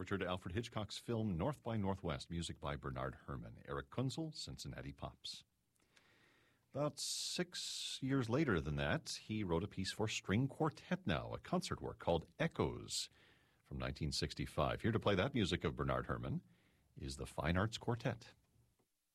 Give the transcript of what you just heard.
overture to Alfred Hitchcock's film North by Northwest, music by Bernard Herrmann. Eric Kunzel, Cincinnati Pops. About 6 years later than that, he wrote a piece for string quartet now, a concert work called Echoes from 1965. Here to play that music of Bernard Herrmann is the Fine Arts Quartet.